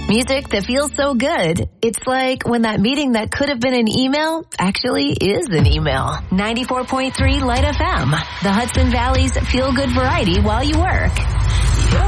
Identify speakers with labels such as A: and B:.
A: Music that feels so good. It's like when that meeting that could have been an email actually is an email. 94.3 Light FM, the Hudson Valley's feel-good variety while you work.